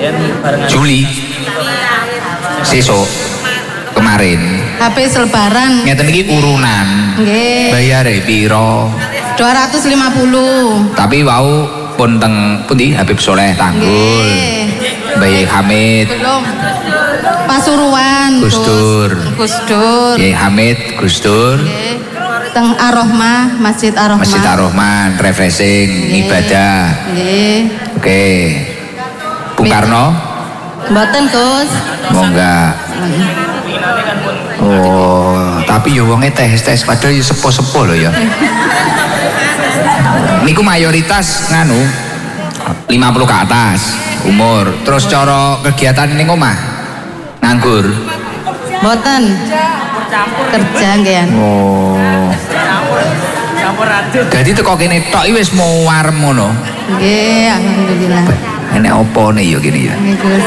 Juli sesuk kemarin HP selebaran ngeten iki urunan nggih bayare piro 250 tapi wau pun teng pundi Habib Soleh Tanggul Bayi Hamid belum Pasuruan Gus Dur Bayi Hamid Gus Dur teng Ar-Rahmah Masjid Ar-Rahman refreshing ibadah oke Bung Karno mboten Gus mau enggak oh tapi yo wonge tes padahal yo sepo-sepo lho ya niku mayoritas nganu 50 ke atas umur terus cara kegiatan ini omah nganggur mboten kerja nggih oh jadi teko kene tok wis muarem ngono nggih alhamdulillah enek opo nih yo gini ya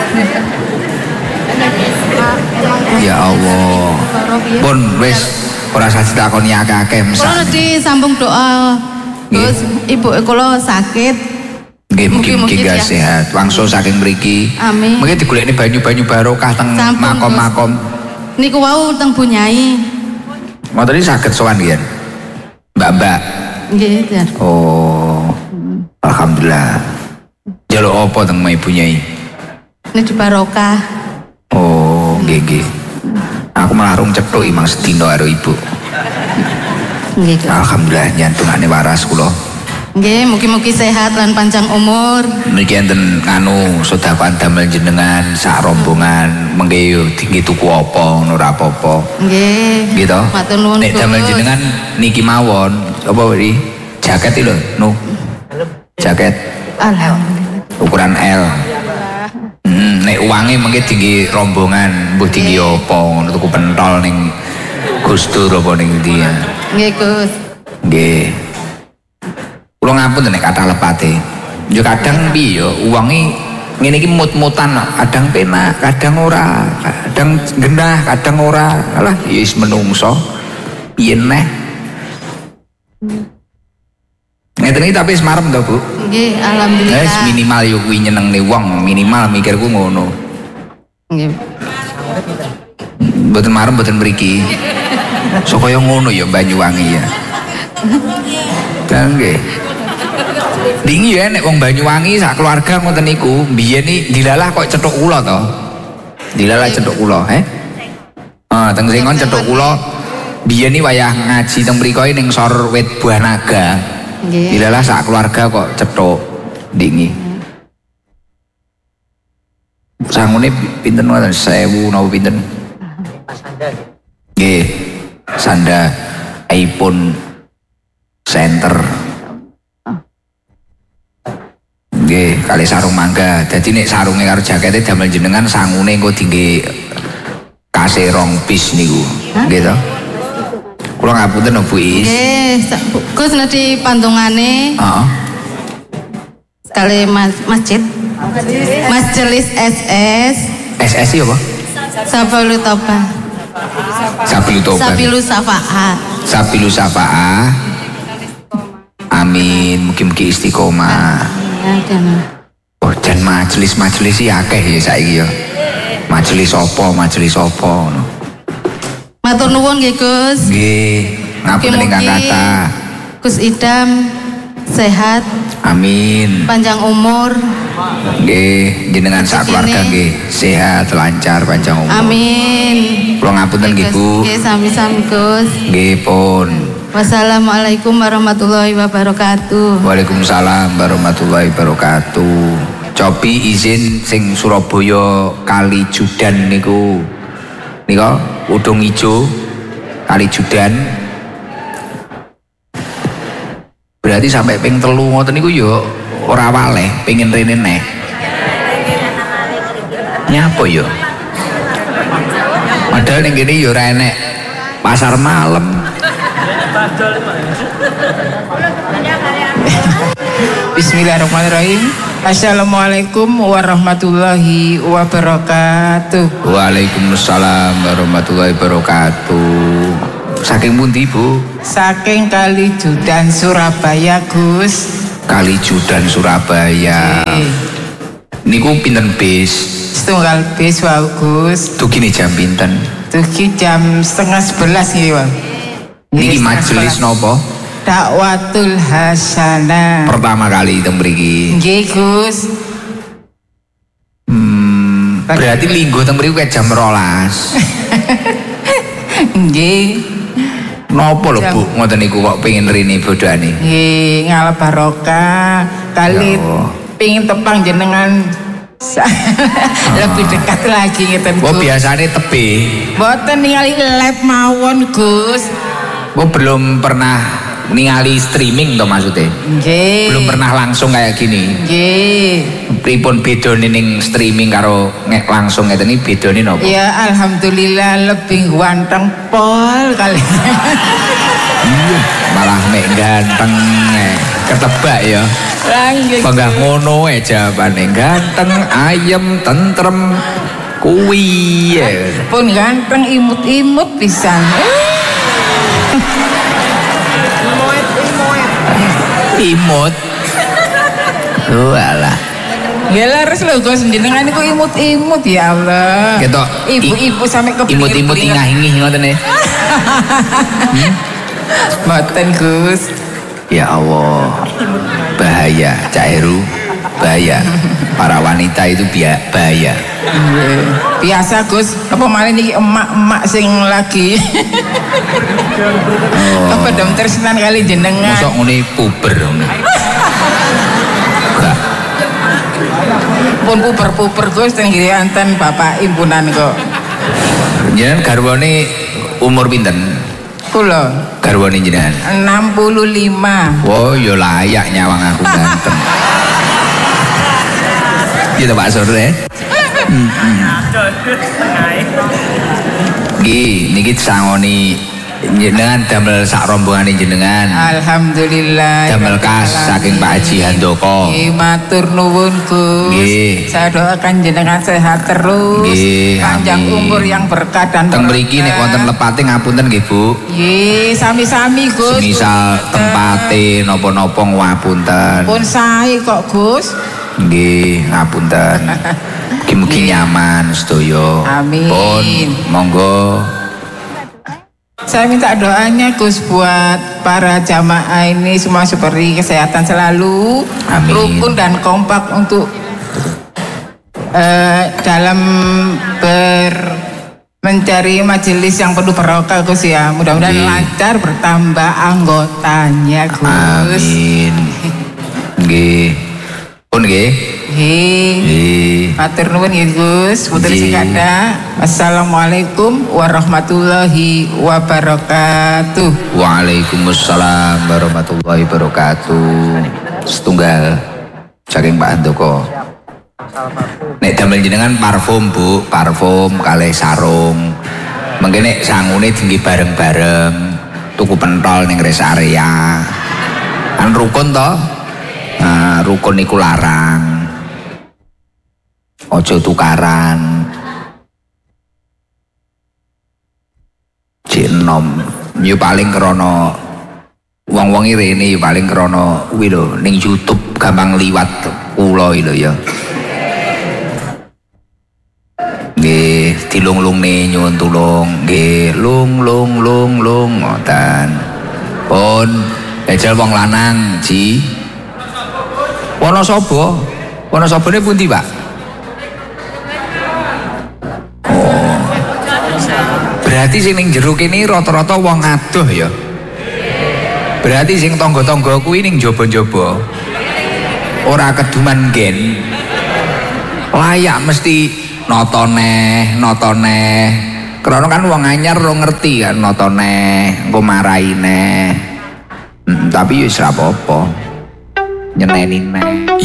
ya Allah pun wis ora usah ditakoni akeh-akeh kalau disambung doa terus ibu kula sakit nggih mugi-mugi sehat wangsul saking mriki amin mungkin digolekne banyu-banyu barokah teng makom-makom niku wau teng Bunyai ngoten iki saged sowan nggih mbak-mbak nggih oh alhamdulillah jaluk apa teng Ibu Nyai ini di barokah oh nggih aku melarung cethuk imang sedina karo ibu nggih alhamdulillah nyantungane waras kula nggih mugi-mugi sehat lan panjang umur niki enten anu sedekah damel jenengan sak rombongan mengke yo tinggi tuku apa ngono ora apa-apa nggih gitu matur nuwun nek damel jenengan niki mawon apa iki jaket iki lho no jaket alhamdulillah ukuran L nek uangnya mungkin tinggi rombongan mbuh tinggi apa ngono tuku pentol ning Gus Dur apa ning ndi ya nggih Gus nggih kula ngapunten nek kata lepate yo kadang piye yo uange ngene iki mut-mutan kadang penak kadang ora kadang genah kadang ora alah ya wis menungso piye neh ngeten iki tapi semarem to Bu nggih alhamdulillah wis minimal yo kuwi nyenengne wong minimal mikirku ngono nggih mboten marem mboten mriki so kaya ngono ya Banyuwangi ya nggih dingi ya nek wong Banyuwangi sak keluarga ngoten niku biyen iki dilalah kok cethuk kula to dilalah cethuk kula teng Sengon cethuk kula biyen iki wayah ngaji teng mriko ning Sor Wit Buah Naga dilalah sak keluarga kok cethuk dingi sangune pinten ngoten 1000 napa pinten nggih Sanda iPhone Center nggih kali sarung mangga jadi nek sarunge karo jakete damel jenengan sangune engko dingge kase rong pis niku nggih to kula ngapunten Bu Is nggih Gus di pantungane sekali masjid Majelis SS iya apa Sabilu Toba Sabilu Safa'ah amin mugi-mugi istiqomah oh dan majelis iki akeh ya saiki ya majelis apa ngono matur nuwun nggih Gus nggih ngapunten ingkang kathah Gus Idam sehat amin panjang umur nggih jenengan sak keluarga nggih sehat lancar panjang umur amin kula ngapunten nggih Bu nggih sami-sami Gus nggih pun wassalamualaikum warahmatullahi wabarakatuh waalaikumsalam warahmatullahi wabarakatuh cobi izin sing Surabaya Kali Judan niku nika udung ijo Kali Judan berarti sampai ping 3 ngoten niku yo ora waleh pengen rene neh nyapa yo padahal ning kene yo ora enek pasar malam Bismillahirrahmanirrahim. Assalamualaikum warahmatullahi wabarakatuh. Waalaikumsalam warahmatullahi wabarakatuh. Saking pundi Bu? Saking Kali Judan Surabaya Gus. Kali Judan Surabaya. Niku pinten bis? Setunggal bis wae Gus. Dugine jam pinten? Dugi jam 10:30 iki wae. Niki majelis napa? Dakwatul Hasanah. Pertama kali teng mriki. Nggih Gus. Berarti linggo teng mriku jam 12. Nggih. Napa lho Bu ngoten niku kok pengin rene bodhane? Nggih, ngalap barokah kali pengin tepang jenengan lebih dekat lagi ngeten Gus. Oh biasane tebe. Mboten ningali live mawon Gus. Oh belum pernah ningali streaming toh maksudnya? Nggih. Belum pernah langsung kayak gini. Nggih. Pripun bedone ning streaming karo langsung ngeten iki bedone napa? Ya alhamdulillah lebih ganteng pol kali. Iya, malah mek ganteng ketebak ya. Penggah ngono jawabane ganteng, ayem, tentrem kuwi ya. Pun ganteng imut-imut pisan. Imut. Oh alah. Ya laris lho Gus, jenengan niku imut-imut ya Allah. Ketok Ibu-ibu sampe kepingin. imut-imut ingah-ingih ngoten e. Mboten Gus. Ya Allah. Bahaya, Cak Heru. Bahaya. Para wanita itu bahaya. Biasa Gus, apa malah niki emak-emak sing lagi. Apa dom tersenan kali jenengan. Mosok ngene puber ngono. Enggak. Pun puper-puper Gus teng ngiri anten Bapak impunan kok. Jenengan garwane umur pinten? Kula Garwane jenengan 65. Oh ya layak nyawang aku ganteng. Gitu Pak Sore. Niki sangoni jenengan damel sak rombongane jenengan. Alhamdulillah. Damel kas saking Pak Haji Handoko. Nggih matur nuwun Gus. Nggih. Saya doakan jenengan sehat terus. Nggih, panjang amin. umur yang berkah dan Teng mriki nek wonten lepate ngapunten nggih Bu. Nggih, sami-sami Gus. Semisal tempate napa-napa ngapunten. Pun sae kok Gus. Nggih, ngapunten. Mugi-mugi nyaman sedaya. Amin. Pun monggo. Saya minta doanya Gus buat para jamaah ini semua seperti kesehatan selalu, Amin. rukun dan kompak untuk dalam mencari majelis yang penuh barokah Gus ya. Mudah-mudahan lancar bertambah anggotanya Gus. Amin. Nggih. Pun nggih. Nggih. Matur nuwun nggih Gus. Putra Sikada. Assalamualaikum warahmatullahi wabarakatuh. Waalaikumsalam warahmatullahi wabarakatuh. Setunggal saking Pak Handoko. Nek damel jenengan parfum Bu, parfum kalih sarung. Mengke nek sangune dinggi bareng-bareng, tuku pentol ning rest area. Kan rukun to? Nah, rukun niku larang. Ojo tukaran. Jenom yo paling krana wong-wong rene yo paling krana kuwi lho ning YouTube gampang liwat kula lho ya. Nggih, dilung-lungne nyuwun tulung. Nggih, lung ngoten. Pun ejel wong lanang, Ji. Wonosobo. Wonosobone pundi, Pak? Berarti sing ning jero kene rata-rata wong adoh ya. Berarti sing tangga-tangga kuwi ning jaba-jaba. Ora keduman gen. Layak mesti nata neh. Karena kan wong anyar ora ngerti kan nata neh, engko marai neh. Tapi wis ora apa-apa. Nyeneni neh.